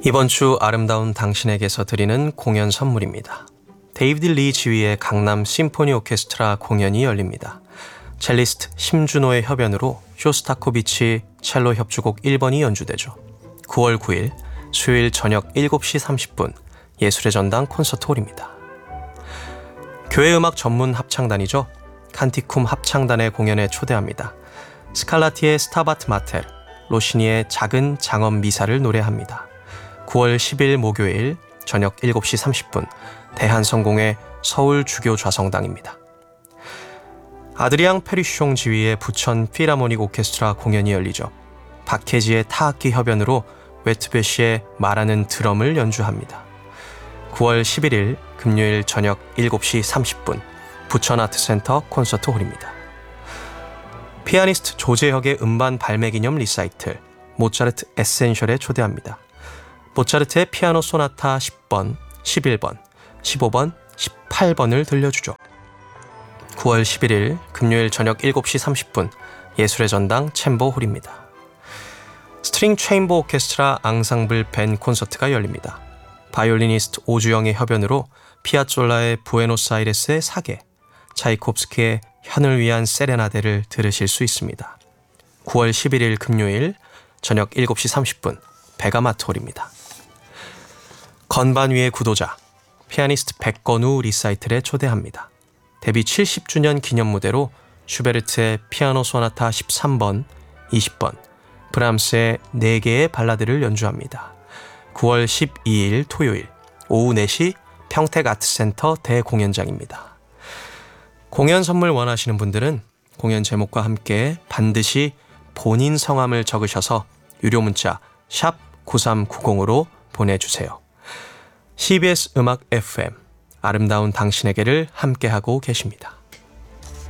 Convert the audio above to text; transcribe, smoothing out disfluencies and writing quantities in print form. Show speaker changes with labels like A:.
A: 이번 주 아름다운 당신에게서 드리는 공연 선물입니다. 데이비드 리 지휘의 강남 심포니 오케스트라 공연이 열립니다. 첼리스트 심준호의 협연으로 쇼스타코비치 첼로 협주곡 1번이 연주되죠. 9월 9일 수요일 저녁 7시 30분 예술의 전당 콘서트홀입니다. 교회 음악 전문 합창단이죠. 칸티쿰 합창단의 공연에 초대합니다. 스칼라티의 스타바트 마텔, 로시니의 작은 장엄 미사를 노래합니다. 9월 10일 목요일 저녁 7시 30분 대한성공회 서울 주교 좌성당입니다. 아드리앙 페리숑 지휘의 부천 필하모닉 오케스트라 공연이 열리죠. 박혜지의 타악기 협연으로 웨트베시의 말하는 드럼을 연주합니다. 9월 11일 금요일 저녁 7시 30분 부천아트센터 콘서트홀입니다. 피아니스트 조재혁의 음반 발매 기념 리사이틀 모차르트 에센셜에 초대합니다. 모차르트의 피아노 소나타 10번, 11번, 15번, 18번을 들려주죠. 9월 11일 금요일 저녁 7시 30분 예술의 전당 챔버홀입니다. 스트링 체인버 오케스트라 앙상블 밴 콘서트가 열립니다. 바이올리니스트 오주영의 협연으로 피아졸라의 부에노스아이레스의 사계, 차이콥스키의 현을 위한 세레나데를 들으실 수 있습니다. 9월 11일 금요일 저녁 7시 30분 베가마트홀입니다. 건반 위의 구도자, 피아니스트 백건우 리사이틀에 초대합니다. 데뷔 70주년 기념 무대로 슈베르트의 피아노 소나타 13번, 20번, 브람스의 4개의 발라드를 연주합니다. 9월 12일 토요일 오후 4시 평택아트센터 대공연장입니다. 공연 선물 원하시는 분들은 공연 제목과 함께 반드시 본인 성함을 적으셔서 유료 문자 샵 9390으로 보내주세요. CBS 음악 FM 아름다운 당신에게를 함께하고 계십니다.